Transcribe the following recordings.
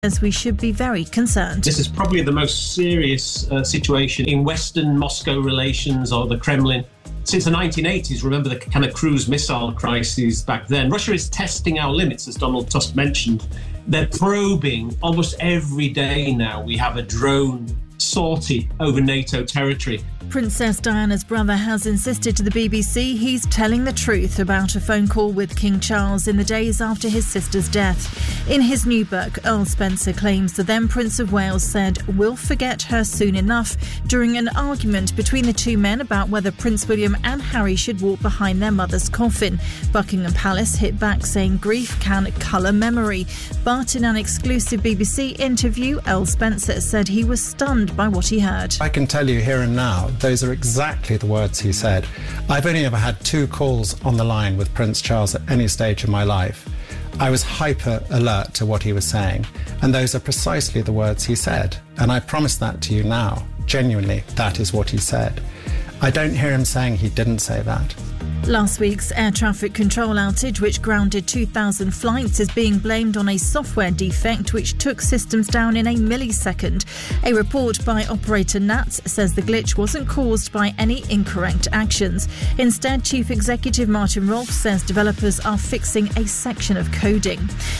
As we should be very concerned. This is probably the most serious situation in Western Moscow relations or the Kremlin since the 1980s. Remember the kind of cruise missile crises back then. Russia is testing our limits, as Donald Tusk mentioned. They're probing almost every day now. We have a drone sortie over NATO territory. Princess Diana's brother has insisted to the BBC he's telling the truth about a phone call with King Charles in the days after his sister's death. In his new book, Earl Spencer claims the then Prince of Wales said, "We'll forget her soon enough," during an argument between the two men about whether Prince William and Harry should walk behind their mother's coffin. Buckingham Palace hit back saying grief can colour memory. But in an exclusive BBC interview, Earl Spencer said he was stunned by what he heard. I can tell you here and now, those are exactly the words he said. I've only ever had 2 calls on the line with Prince Charles at any stage of my life. I was hyper alert to what he was saying, and those are precisely the words he said. And I promise that to you now. Genuinely, that is what he said. I don't hear him saying he didn't say that. Last week's air traffic control outage, which grounded 2,000 flights, is being blamed on a software defect which took systems down in a millisecond. A report by operator NATS says the glitch wasn't caused by any incorrect actions. Instead, Chief Executive Martin Rolfe says developers are fixing a section of coding.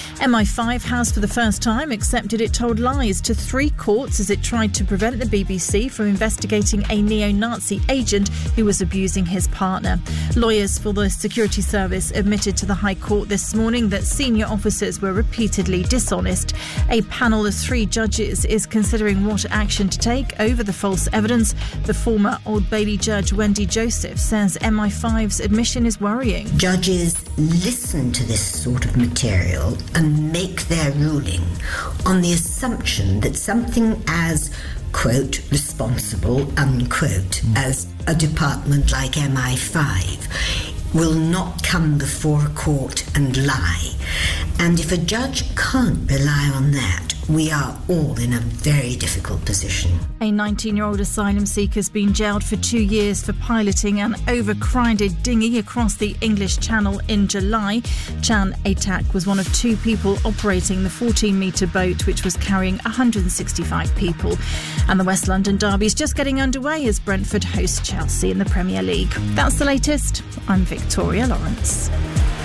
MI5 has for the first time accepted it told lies to 3 courts as it tried to prevent the BBC from investigating a neo-Nazi agent who was abusing his partner. Lawyers for the security service admitted to the High Court this morning that senior officers were repeatedly dishonest. A panel of 3 judges is considering what action to take over the false evidence. The former Old Bailey judge Wendy Joseph says MI5's admission is worrying. Judges listen to this sort of material and make their ruling on the assumption that something as, quote, responsible, unquote, as a department like MI5 will not come before a court and lie. And if a judge can't rely on that, we are all in a very difficult position. A 19-year-old asylum seeker has been jailed for 2 years for piloting an overcrowded dinghy across the English Channel in July. Chan Atak was one of 2 people operating the 14-metre boat, which was carrying 165 people. And the West London derby is just getting underway as Brentford host Chelsea in the Premier League. That's the latest. I'm Victoria Lawrence.